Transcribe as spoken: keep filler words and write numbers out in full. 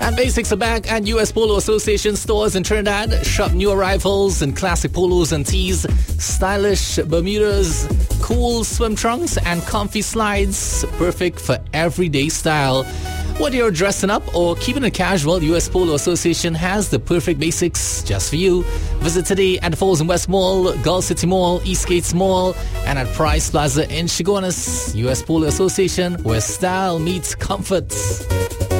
And basics are back at U S Polo Association stores in Trinidad. Shop new arrivals in classic polos and tees, stylish Bermudas, cool swim trunks, and comfy slides. Perfect for everyday style. Whether you're dressing up or keeping it casual, U S Polo Association has the perfect basics just for you. Visit today at the Falls and West Mall, Gulf City Mall, Eastgates Mall, and at Price Plaza in Chaguanas. U S Polo Association, where style meets comfort.